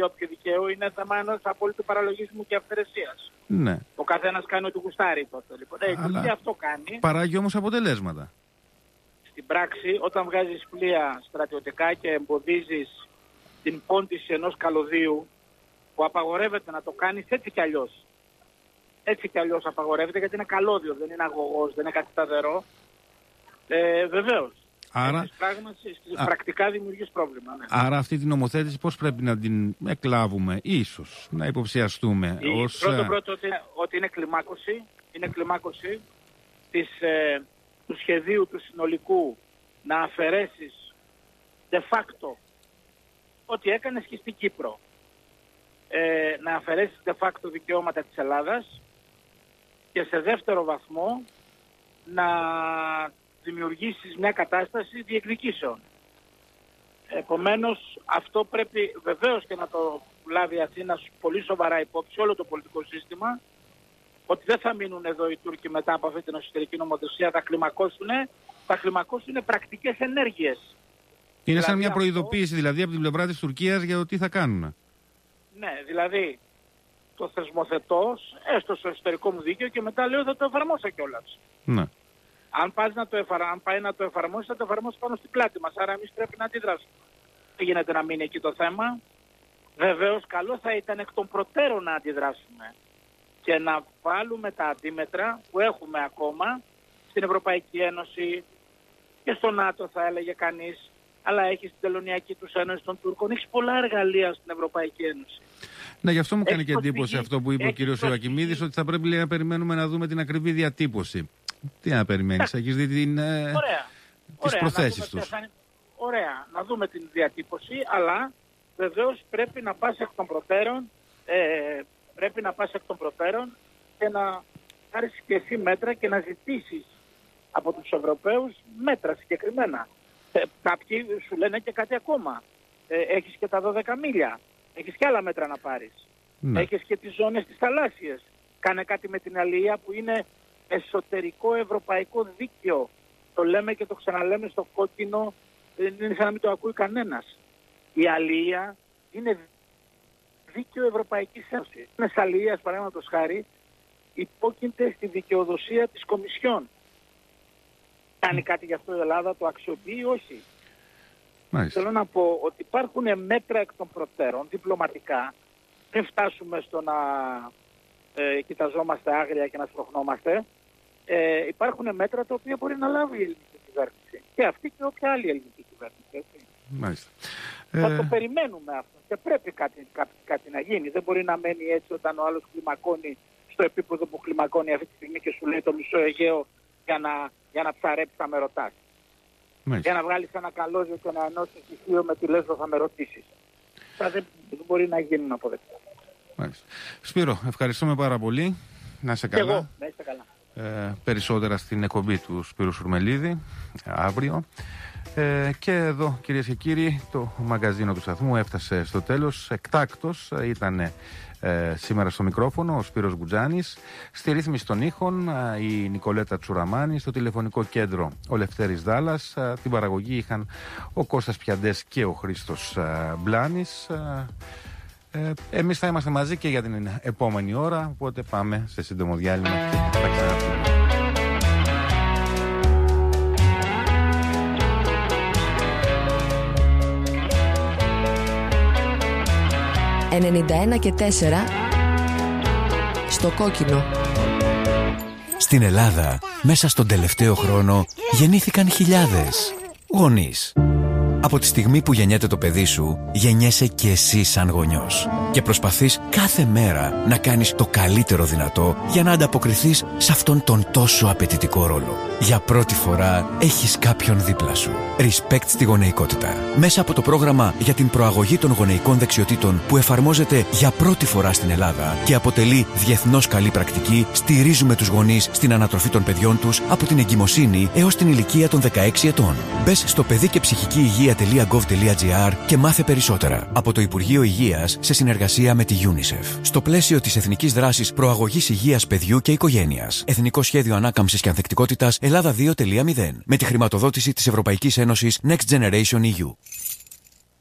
ή όποιο δικαίωμα, είναι θέμα ενός απόλυτου παραλογισμού και αυθαιρεσίας. Ναι. Ο καθένας κάνει ό,τι γουστάρει τότε. Λοιπόν. Και αυτό κάνει. Παράγει όμως αποτελέσματα. Στην πράξη, όταν βγάζεις πλοία στρατιωτικά και εμποδίζεις την πόντιση ενός καλωδίου που απαγορεύεται να το κάνεις έτσι κι αλλιώς. Έτσι κι αλλιώς απαγορεύεται γιατί είναι καλώδιο, δεν είναι αγωγός, δεν είναι κάτι σταθερό. Βεβαίως. Άρα, πρακτικά δημιουργείς πρόβλημα. Ναι. Άρα αυτή την νομοθέτηση πώς πρέπει να την εκλάβουμε, ίσως, να υποψιαστούμε Πρώτο ότι είναι κλιμάκωση. Είναι κλιμάκωση του σχεδίου του συνολικού να αφαιρέσεις de facto ό,τι έκανες και στην Κύπρο. Να αφαιρέσεις de facto δικαιώματα της Ελλάδας και σε δεύτερο βαθμό να δημιουργήσεις μια κατάσταση διεκδικήσεων. Επομένως, αυτό πρέπει βεβαίως και να το λάβει η Αθήνα πολύ σοβαρά υπόψη, όλο το πολιτικό σύστημα, ότι δεν θα μείνουν εδώ οι Τούρκοι μετά από αυτή την εσωτερική νομοθεσία, θα κλιμακώσουν πρακτικές ενέργειες. Είναι σαν μια προειδοποίηση δηλαδή από την πλευρά της Τουρκίας για το τι θα κάνουν. Ναι, δηλαδή το θεσμοθετώ έστω στο εσωτερικό μου δίκαιο και μετά λέω θα το εφαρμόσω κιόλας. Ναι. Αν πάει να το εφαρμόσει, θα το εφαρμόσει πάνω στην πλάτη μας. Άρα εμείς πρέπει να αντιδράσουμε. Δεν γίνεται να μείνει εκεί το θέμα. Βεβαίως καλό θα ήταν εκ των προτέρων να αντιδράσουμε και να βάλουμε τα αντίμετρα που έχουμε ακόμα στην Ευρωπαϊκή Ένωση και στο ΝΑΤΟ θα έλεγε κανείς, αλλά έχει στην Τελωνειακή τους Ένωση των Τούρκων, έχει πολλά εργαλεία στην Ευρωπαϊκή Ένωση. Ναι, γι' αυτό μου κάνει και εντύπωση αυτό που είπε ο κύριος Ιωακημίδης, ότι θα πρέπει να περιμένουμε να δούμε την ακριβή διατύπωση. Τι να περιμένεις, έχεις δει τις προθέσεις τους. Ωραία, να δούμε την διατύπωση, αλλά βεβαίως πρέπει να πας εκ των προτέρων και να πάρεις και εσύ μέτρα και να ζητήσεις από τους Ευρωπαίους μέτρα συγκεκριμένα. Κάποιοι σου λένε και κάτι ακόμα. Έχεις και τα 12 μίλια. Έχεις και άλλα μέτρα να πάρεις. Ναι. Έχεις και τις ζώνες τις θαλάσσιες. Κάνε κάτι με την αλληλεία που είναι εσωτερικό ευρωπαϊκό δίκαιο. Το λέμε και το ξαναλέμε στο κόκκινο, δεν είναι σαν να μην το ακούει κανένας. Η αλληλεία είναι δίκαιο Ευρωπαϊκής Ένωσης. Είναι αλληλείας, παραδείγματος χάρη, υπόκειται στη δικαιοδοσία της Κομισιόν. Κάνει κάτι γι' αυτό η Ελλάδα, το αξιοποιεί ή όχι. Μάλιστα. Θέλω να πω ότι υπάρχουν μέτρα εκ των προτέρων, διπλωματικά, δεν φτάσουμε στο να κοιταζόμαστε άγρια και να σπροχνόμαστε. Υπάρχουν μέτρα τα οποία μπορεί να λάβει η ελληνική κυβέρνηση. Και αυτή και όποια άλλη ελληνική κυβέρνηση. Έτσι. Μάλιστα. Θα το περιμένουμε αυτό και πρέπει κάτι να γίνει. Δεν μπορεί να μένει έτσι όταν ο άλλος κλιμακώνει στο επίπεδο που κλιμακώνει αυτή τη στιγμή και σου λέει το μισό Αιγαίο για να ψαρέψει θα με ρωτάς. Για να βγάλεις ένα καλώδιο και να ενώσεις στοιχείο με τη Λέσβο θα με ρωτήσεις. Δεν μπορεί να γίνουν αποδεκτά. Σπύρο, ευχαριστούμε πάρα πολύ. Να είσαι καλά. Εγώ, να είστε καλά. Περισσότερα στην εκπομπή του Σπύρου Σουρμελίδη αύριο. Και εδώ, κυρίες και κύριοι, το μαγκαζίνο του σταθμού έφτασε στο τέλος. Εκτάκτος ήταν σήμερα στο μικρόφωνο ο Σπύρος Γκουτζάνης, στη ρύθμιση των ήχων η Νικολέτα Τσουραμάνη, στο τηλεφωνικό κέντρο ο Λευτέρης Δάλλας, την παραγωγή είχαν ο Κώστας Πιαντές και ο Χρήστος Μπλάνης. Εμείς θα είμαστε μαζί και για την επόμενη ώρα, οπότε πάμε σε σύντομο διάλειμμα και θα ξαναπούμε. «91 και 4» στο κόκκινο. Στην Ελλάδα, μέσα στον τελευταίο χρόνο, γεννήθηκαν χιλιάδες γονείς. Από τη στιγμή που γεννιέται το παιδί σου, γεννιέσαι και εσύ σαν γονιός. Και προσπαθείς κάθε μέρα να κάνεις το καλύτερο δυνατό για να ανταποκριθείς σε αυτόν τον τόσο απαιτητικό ρόλο. Για πρώτη φορά έχεις κάποιον δίπλα σου. Respect στη γονεϊκότητα. Μέσα από το πρόγραμμα για την προαγωγή των γονεϊκών δεξιοτήτων που εφαρμόζεται για πρώτη φορά στην Ελλάδα και αποτελεί διεθνώς καλή πρακτική, στηρίζουμε τους γονείς στην ανατροφή των παιδιών τους από την εγκυμοσύνη έως την ηλικία των 16 ετών. Μπες στο παιδί και ψυχική υγεία.gov.gr και μάθε περισσότερα. Από το Υπουργείο Υγείας σε συνεργασία με τη UNICEF. Στο πλαίσιο της Εθνικής Δράσης Προαγωγής Υγείας Παιδιού και Οικογένειας. Εθνικό Σχέδιο Ανάκαμψης και Ανθεκτικότητας Ελλάδα 2.0. Με τη χρηματοδότηση της Ευρωπαϊκής Ένωσης Next Generation EU.